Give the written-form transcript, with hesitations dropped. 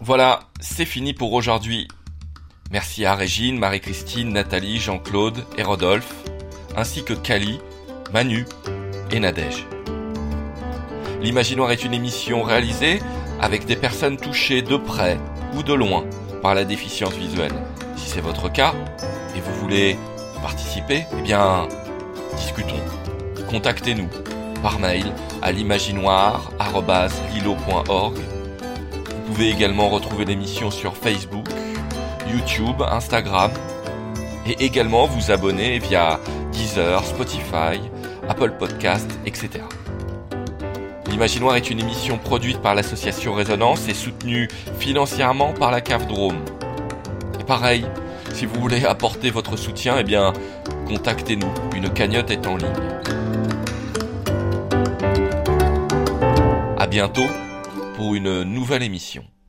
Voilà, c'est fini pour aujourd'hui. Merci à Régine, Marie-Christine, Nathalie, Jean-Claude et Rodolphe, ainsi que Kali, Manu et Nadège. L'Imaginoire est une émission réalisée avec des personnes touchées de près ou de loin par la déficience visuelle. Si c'est votre cas et vous voulez participer, eh bien, discutons. Contactez-nous par mail à l'imaginoire@lilo.org. Vous pouvez également retrouver l'émission sur Facebook, YouTube, Instagram et également vous abonner via Deezer, Spotify, Apple Podcast, etc. L'Imaginoire est une émission produite par l'association Résonance et soutenue financièrement par la CAF Drôme. Et pareil, si vous voulez apporter votre soutien, eh bien, contactez-nous, une cagnotte est en ligne. À bientôt pour une nouvelle émission.